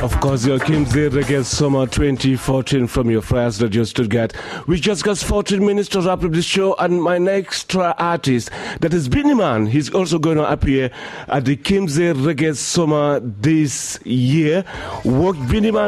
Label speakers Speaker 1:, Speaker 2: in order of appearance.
Speaker 1: Of course, your Kimsey Reggae Summer 2014 from your Friars Radio Stuttgart. We just got 14 minutes to wrap up this show, and my next artist, that is Beenie Man. He's also going to appear at the Kimsey Reggae Summer this year. Beenie Man